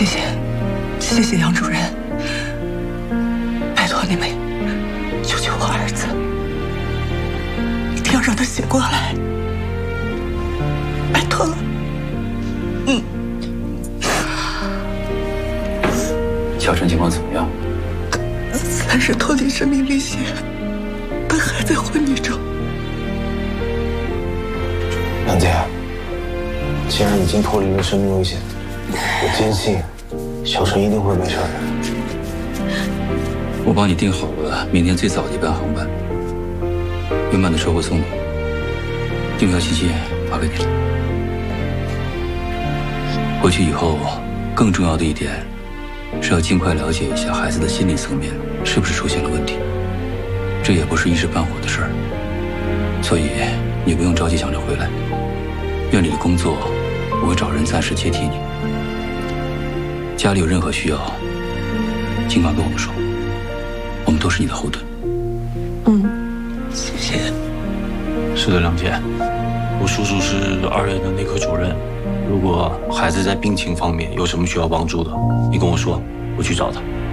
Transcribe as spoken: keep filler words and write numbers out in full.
谢谢，谢谢杨主任，拜托你们救救我儿子，一定要让他醒过来，拜托了。嗯。 小陈情况怎么样？ 暂时脱离生命危险，但还在昏迷中。 杨姐，既然已经脱离了生命危险，我坚信小陈一定会没事的。 我帮你订好了明天最早的一班航班，圆满的车会送你，订票信息发给你了。回去以后，更重要的一点是要尽快了解一下孩子的心理层面是不是出现了问题。这也不是一时半会的事儿，所以你不用着急想着回来。院里的工作我会找人暂时接替你。家里有任何需要，尽管跟我们说，我们都是你的后盾。 嗯，谢谢。 是的，梁姐，我叔叔是二院的内科主任，如果孩子在病情方面有什么需要帮助的，你跟我说，我去找他。